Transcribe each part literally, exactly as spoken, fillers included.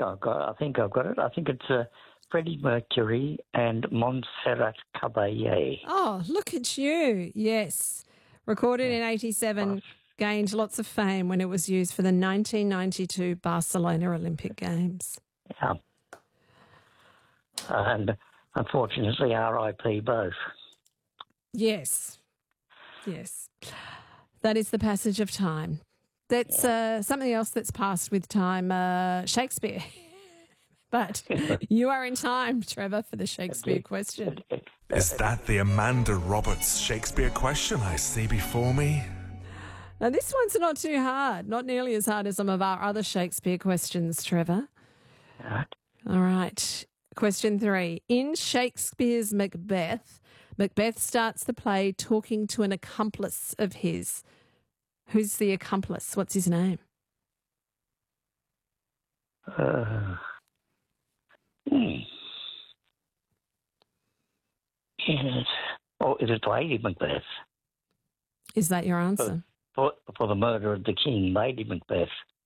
I've got. I think I've got it. I think it's uh, Freddie Mercury and Montserrat Caballé. Oh, look at you. Yes. Recorded in eighty-seven, gained lots of fame when it was used for the nineteen ninety-two Barcelona Olympic Games. Yeah. And unfortunately, R I P both. Yes. Yes. That is the passage of time. That's uh, something else that's passed with time, uh, Shakespeare. But you are in time, Trevor, for the Shakespeare question. Is that the Amanda Roberts Shakespeare question I see before me? Now, this one's not too hard, not nearly as hard as some of our other Shakespeare questions, Trevor. Right. All right. Question three. In Shakespeare's Macbeth, Macbeth starts the play talking to an accomplice of his. Who's the accomplice? What's his name? Uh, hmm. Yes. Oh, is it Lady Macbeth? Is that your answer? For, for the murder of the king, Lady Macbeth.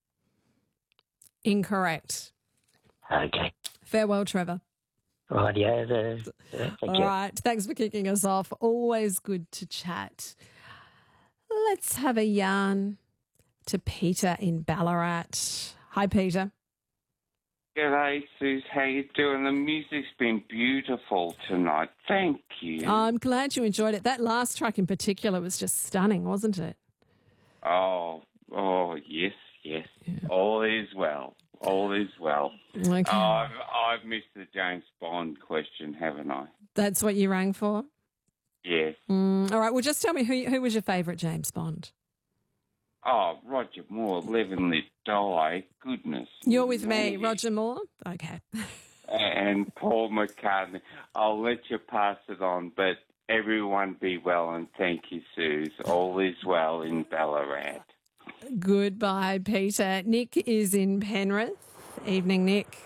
Incorrect. Okay. Farewell, Trevor. Right, yeah. Uh, thank All you. right. Thanks for kicking us off. Always good to chat. Let's have a yarn to Peter in Ballarat. Hi, Peter. G'day, Suze. How you doing? The music's been beautiful tonight. Thank you. I'm glad you enjoyed it. That last track in particular was just stunning, wasn't it? Oh, oh, yes, yes. Yeah. All is well. All is well. Okay. Oh, I've, I've missed the James Bond question, haven't I? That's what you rang for? Yes. Mm, all right. Well, just tell me, who who was your favourite James Bond? Oh, Roger Moore, Live and Let Die. Goodness. You're with me, Roger Moore? Okay. And Paul McCartney. I'll let you pass it on, but everyone be well and thank you, Suze. All is well in Ballarat. Goodbye, Peter. Nick is in Penrith. Evening, Nick.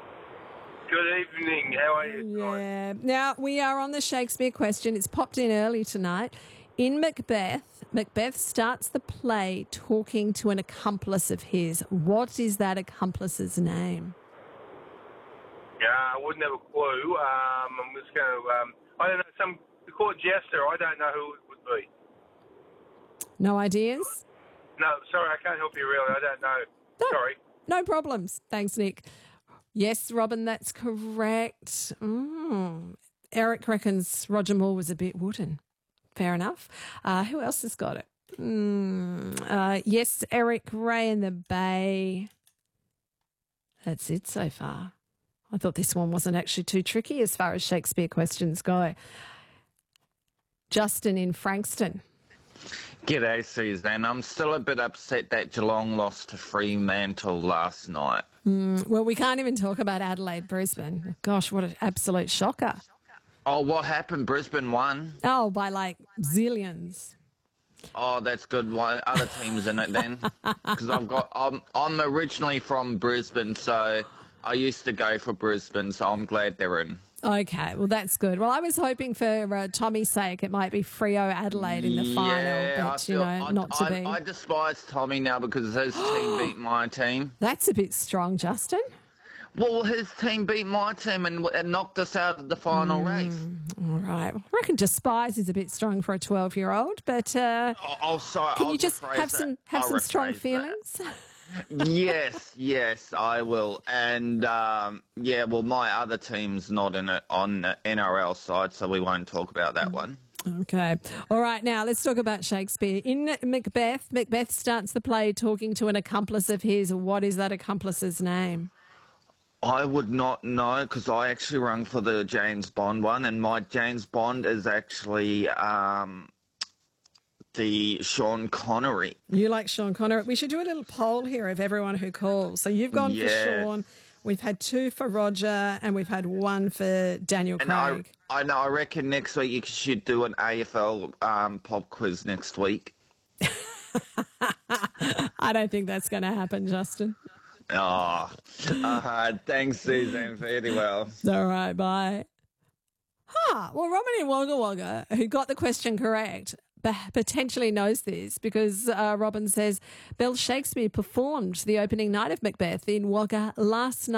Good evening. How are you? Yeah. Now, we are on the Shakespeare question. It's popped in early tonight. In Macbeth, Macbeth starts the play talking to an accomplice of his. What is that accomplice's name? Yeah, I wouldn't have a clue. Um, I'm just going to, um, I don't know, some, the court jester, I don't know who it would be. No ideas? No, sorry, I can't help you really. I don't know. No, sorry. No problems. Thanks, Nick. Yes, Robin, that's correct. Mm. Eric reckons Roger Moore was a bit wooden. Fair enough. Uh, who else has got it? Mm. Uh, yes, Eric, Ray in the Bay. That's it so far. I thought this one wasn't actually too tricky as far as Shakespeare questions go. Justin in Frankston. G'day, Suzanne. I'm still a bit upset that Geelong lost to Fremantle last night. Mm, well, we can't even talk about Adelaide, Brisbane. Gosh, what an absolute shocker. Oh, what happened? Brisbane won? Oh, by like zillions. Oh, that's good. Why other teams in it then? Because I've got, I'm, I'm originally from Brisbane, so I used to go for Brisbane, so I'm glad they're in. Okay, well, that's good. Well, I was hoping for uh, Tommy's sake it might be Freo Adelaide in the yeah, final, but, feel, you know, I, not to I, be. I despise Tommy now because his team beat my team. That's a bit strong, Justin. Well, his team beat my team and, and knocked us out of the final mm, race. All right. I reckon despise is a bit strong for a twelve-year-old, but uh, oh, oh, sorry, can I'll you just have some have I'll some strong rephrase feelings? yes, yes, I will. And, um, yeah, well, my other team's not in it on the N R L side, so we won't talk about that one. Okay. All right, now let's talk about Shakespeare. In Macbeth, Macbeth starts the play talking to an accomplice of his. What is that accomplice's name? I would not know because I actually rung for the James Bond one, and my James Bond is actually um, the Sean Connery. You like Sean Connery. We should do a little poll here of everyone who calls. So you've gone yes. for Sean. We've had two for Roger, and we've had one for Daniel and Craig. I, I know. I reckon next week you should do an A F L um, pop quiz next week. I don't think that's going to happen, Justin. Oh, uh, thanks, Susan. Very well. All right, bye. Huh. Well, Robin in Wagga Wagga, who got the question correct, potentially knows this because uh, Robin says Bell Shakespeare performed the opening night of Macbeth in Wagga last night.